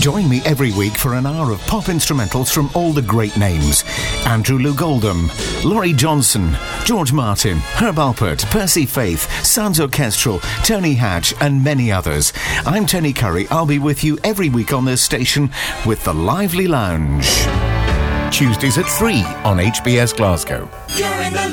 Join me every week for an hour of pop instrumentals from all the great names. Andrew Loog Oldham, Laurie Johnson, George Martin, Herb Alpert, Percy Faith, Sounds Orchestral, Tony Hatch and many others. I'm Tony Curry. I'll be with you every week on this station with The Lively Lounge. Tuesdays at 3 on HBS Glasgow. You're in the